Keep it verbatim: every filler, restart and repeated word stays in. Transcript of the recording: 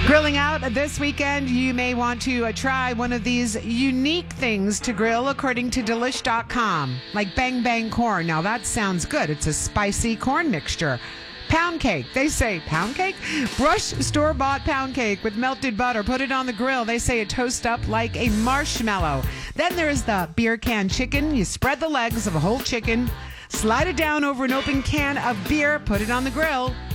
Grilling out this weekend, you may want to uh, try one of these unique things to grill according to delish dot com, like Bang Bang Corn. Now that sounds good. It's a spicy corn mixture. Pound cake. They say pound cake? Brush store-bought pound cake with melted butter. Put it on the grill. They say it toasts up like a marshmallow. Then there's the beer can chicken. You spread the legs of a whole chicken, slide it down over an open can of beer, put it on the grill.